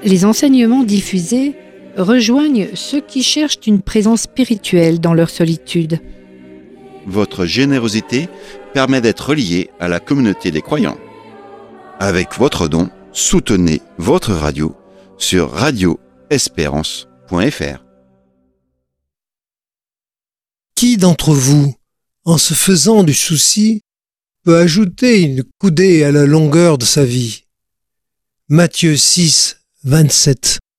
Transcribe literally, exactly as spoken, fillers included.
Les enseignements diffusés rejoignent ceux qui cherchent une présence spirituelle dans leur solitude. Votre générosité permet d'être relié à la communauté des croyants. Avec votre don, soutenez votre radio sur radio espérance point f r. Qui d'entre vous, en se faisant du souci, peut ajouter une coudée à la longueur de sa vie? Matthieu six, vingt-sept.